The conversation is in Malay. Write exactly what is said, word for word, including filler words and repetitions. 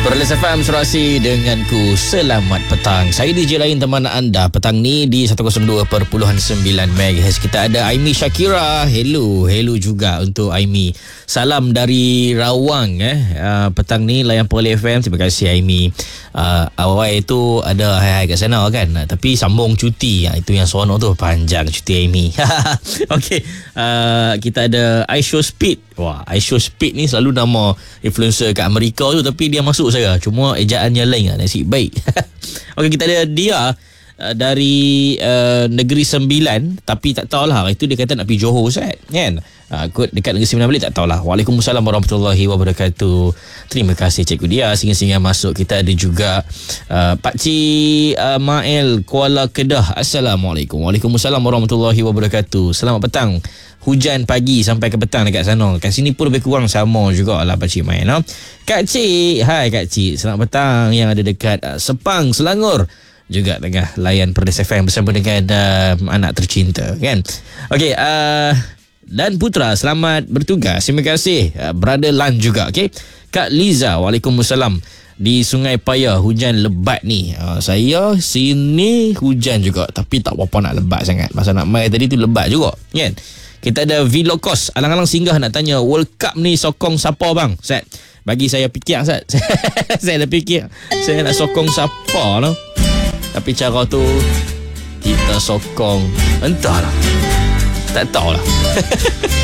Perlis F M Surasi denganku. Selamat petang. Saya D J lain teman anda petang ni di seratus dua perpuluhan sembilan megahertz. Kita ada Aimi Shakira. Hello, hello juga untuk Aimi. Salam dari Rawang eh. Uh, petang ni layan Perlis F M. Terima kasih Aimi. Uh, awal itu ada hai-hai kat sana kan. Uh, tapi sambung cuti. Uh, itu yang seronok tu, panjang cuti Aimi. Okey, uh, kita ada iShow Speed. Wah, iShow Speed ni selalu nama influencer kat Amerika tu, tapi dia masuk saya. Cuma ejaannya lain lah, nasib baik. Okey, kita ada dia uh, dari uh, Negeri Sembilan, tapi tak tahulah itu dia kata nak pergi Johor Ustaz, kan? Uh, kot dekat Negeri Sembilan balik tak tahulah. Waalaikumsalam warahmatullahi wabarakatuh. Terima kasih cikgu dia singa-singa masuk. Kita ada juga uh, Pakcik uh, Mael Kuala Kedah. Assalamualaikum. Waalaikumsalam warahmatullahi wabarakatuh. Selamat petang. Hujan pagi sampai ke petang dekat sana. Kat sini pun lebih kurang sama jugalah Pakcik Mael. No? Kak Cik, hai Kak Cik. Selamat petang yang ada dekat uh, Sepang, Selangor. Juga tengah layan Perlis F M bersama dengan uh, anak tercinta, kan? Okey, uh, dan Putra, selamat bertugas. Terima kasih. Uh, Brother Lan juga, okey. Kak Liza, waalaikumsalam. Di Sungai Paya hujan lebat ni. Uh, saya sini hujan juga, tapi tak apa-apa nak lebat sangat. Masa nak mai tadi tu lebat juga, kan? Kita ada Vilokos. Alang-alang singgah nak tanya, World Cup ni sokong siapa bang? Ustaz, bagi saya fikir Ustaz. Saya dah fikir saya nak sokong siapa lah. Tapi cara tu kita sokong, entahlah, tak tahulah.